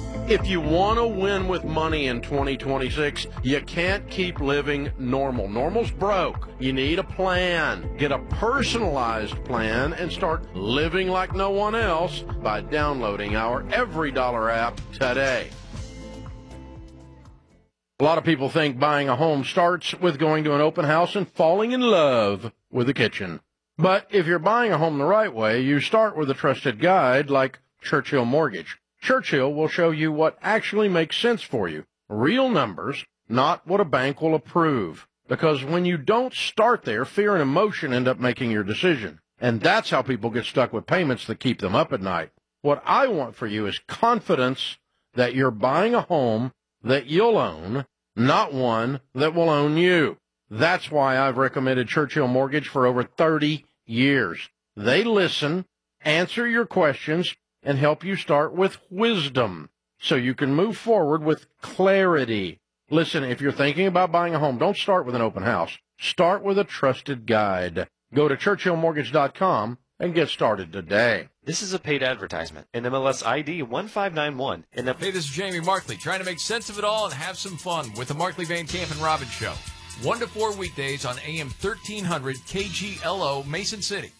If you want to win with money in 2026, you can't keep living normal. Normal's broke. You need a plan. Get a personalized plan and start living like no one else by downloading our Every Dollar app today. A lot of people think buying a home starts with going to an open house and falling in love with the kitchen. But if you're buying a home the right way, you start with a trusted guide like Churchill Mortgage. Churchill will show you what actually makes sense for you. Real numbers, not what a bank will approve. Because when you don't start there, fear and emotion end up making your decision. And that's how people get stuck with payments that keep them up at night. What I want for you is confidence that you're buying a home that you'll own, not one that will own you. That's why I've recommended Churchill Mortgage for over 30 years. They listen, answer your questions, and help you start with wisdom so you can move forward with clarity. Listen, if you're thinking about buying a home, don't start with an open house. Start with a trusted guide. Go to churchillmortgage.com and get started today. This is a paid advertisement. NMLS ID 1591. Hey, this is Jamie Markley, trying to make sense of it all and have some fun with the Markley, Van Camp, and Robbins Show. 1 to 4 weekdays on AM 1300 KGLO, Mason City.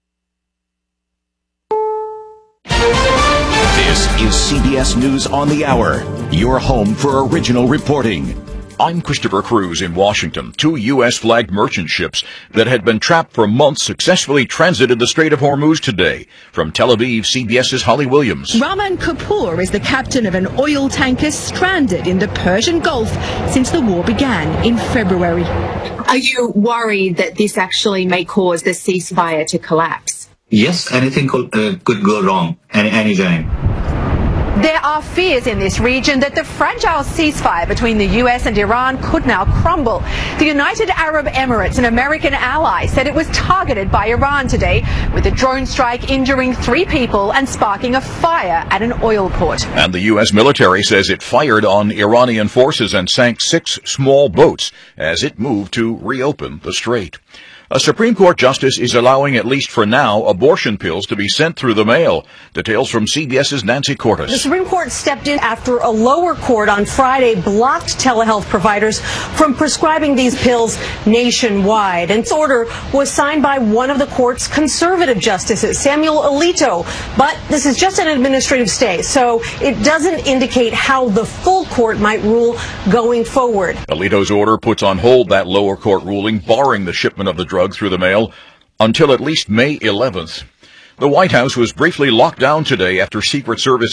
This is CBS News on the Hour, your home for original reporting. I'm Christopher Cruz in Washington. 2 U.S.-flagged merchant ships that had been trapped for months successfully transited the Strait of Hormuz today. From Tel Aviv, CBS's Holly Williams. Rahman Kapoor is the captain of an oil tanker stranded in the Persian Gulf since the war began in February. Are you worried that this actually may cause the ceasefire to collapse? Yes, anything could go wrong anytime. There are fears in this region that the fragile ceasefire between the US and Iran could now crumble. The United Arab Emirates, an American ally, said it was targeted by Iran today, with a drone strike injuring 3 people and sparking a fire at an oil port. And the U.S. military says it fired on Iranian forces and sank 6 small boats as it moved to reopen the strait. A Supreme Court justice is allowing, at least for now, abortion pills to be sent through the mail. Details from CBS's Nancy Cordes. The Supreme Court stepped in after a lower court on Friday blocked telehealth providers from prescribing these pills nationwide. And this order was signed by one of the court's conservative justices, Samuel Alito. But this is just an administrative stay, so it doesn't indicate how the full court might rule going forward. Alito's order puts on hold that lower court ruling, barring the shipment of the drug through the mail until at least May 11th. The White House was briefly locked down today after Secret Service